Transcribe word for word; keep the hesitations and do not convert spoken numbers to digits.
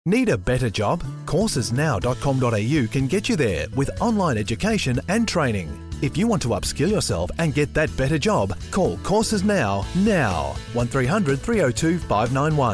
Need a better job? courses now dot com dot a u can get you there with online education and training. If you want to upskill yourself and get that better job, call Courses Now now. one three hundred three oh two five nine one.